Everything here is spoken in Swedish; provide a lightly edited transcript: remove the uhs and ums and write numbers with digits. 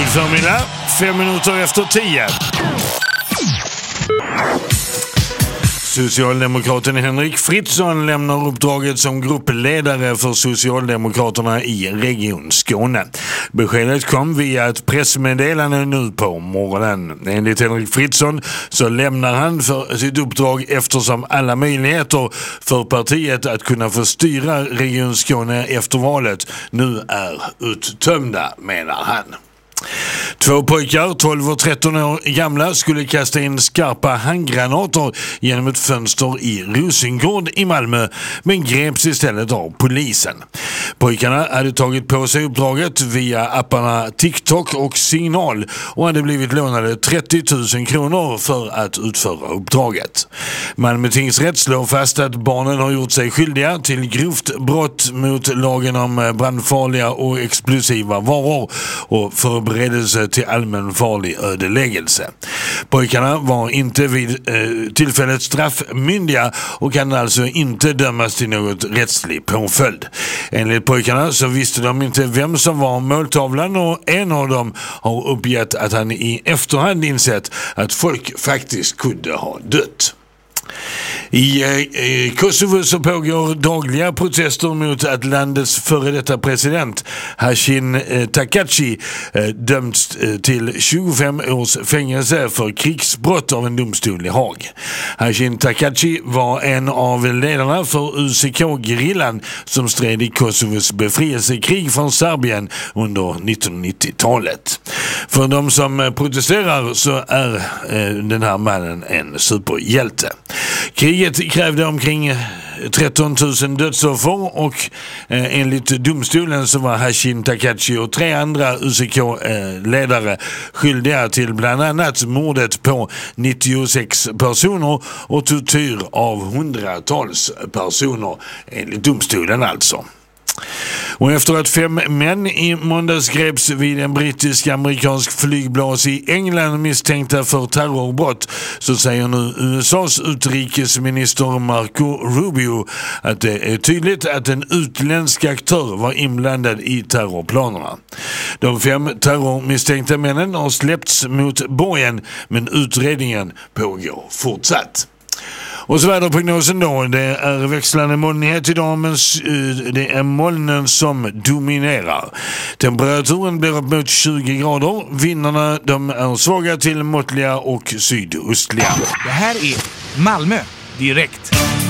förmiddag, 5 minuter efter 10. Socialdemokraten Henrik Fritzon lämnar uppdraget som gruppledare för Socialdemokraterna i Region Skåne. Beskedet kom via ett pressmeddelande nu på morgonen. Enligt Henrik Fritzon så lämnar han för sitt uppdrag eftersom alla möjligheter för partiet att kunna få styra Region Skåne efter valet nu är uttömda, menar han. 2 pojkar, 12 och 13 år gamla, skulle kasta in skarpa handgranater genom ett fönster i Rosengård i Malmö, men greps istället av polisen. Pojkarna hade tagit på sig uppdraget via apparna TikTok och Signal och hade blivit lånade 30 000 kronor för att utföra uppdraget. Malmö tingsrätt slår fast att barnen har gjort sig skyldiga till grovt brott mot lagen om brandfarliga och explosiva varor och förberedelse till allmän farlig ödeläggelse. Pojkarna var inte vid tillfället straffmyndiga och kan alltså inte dömas till något rättslig påföljd. Enligt pojkarna så visste de inte vem som var måltavlan och en av dem har uppgett att han i efterhand insett att folk faktiskt kunde ha dött. I Kosovo så pågår dagliga protester mot att landets före detta president Hashim Thaçi dömts till 25 års fängelse för krigsbrott av en domstol i Haag. Hashim Thaçi var en av ledarna för UCK-gerillan som stred i Kosovos befrielsekrig från Serbien under 1990-talet. För de som protesterar så är den här mannen en superhjälte. Kriget krävde omkring 13 000 dödsoffer och enligt domstolen så var Hashim Thaçi och 3 andra UCK-ledare skyldiga till bland annat mordet på 96 personer och tortyr av hundratals personer enligt domstolen alltså. Och efter att 5 män i måndags greps vid en brittisk-amerikansk flygbas i England misstänkta för terrorbrott så säger nu USAs utrikesminister Marco Rubio att det är tydligt att en utländsk aktör var inblandad i terrorplanerna. De 5 terrormisstänkta männen har släppts mot borgen, men utredningen pågår fortsatt. Och så väderprognosen då, det är växlande molnighet idag, men det är molnen som dominerar. Temperaturen blir upp mot 20 grader, vindarna de är svaga till måttliga och sydostliga. Det här är Malmö direkt.